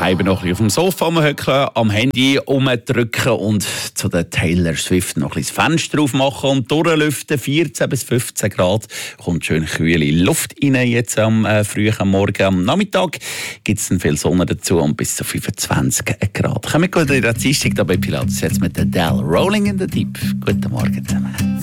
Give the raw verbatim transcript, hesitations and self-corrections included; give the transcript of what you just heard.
daheim noch ein bisschen auf dem Sofa rumhöckeln, am Handy rumdrücken und zu der Taylor Swift noch ein bisschen das Fenster aufmachen und durchlüften. vierzehn bis fünfzehn Grad. Kommt schön kühle Luft rein jetzt am äh, frühen Morgen. Am Nachmittag gibt es dann viel Sonne dazu und bis zu fünfundzwanzig Grad. Kommen wir gut in der Dienstag bei Pilatus jetzt mit der Del Rolling in the Deep. Guten Morgen zusammen.